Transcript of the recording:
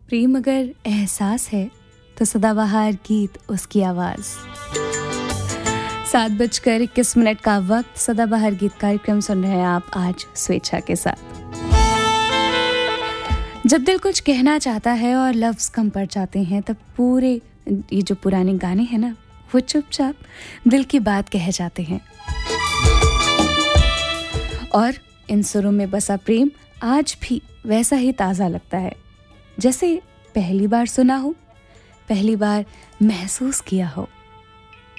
प्रेम अगर एहसास है तो सदाबहार गीत उसकी आवाज़। 7:21 का वक्त, सदाबहार गीत कार्यक्रम सुन रहे हैं आप आज स्वेच्छा के साथ। जब दिल कुछ कहना चाहता है और लफ्ज़ कम पड़ जाते हैं तब पूरे ये जो पुराने गाने हैं ना, वो चुपचाप दिल की बात कह जाते हैं। और इन सुरों में बसा प्रेम आज भी वैसा ही ताज़ा लगता है जैसे पहली बार सुना हो, पहली बार महसूस किया हो।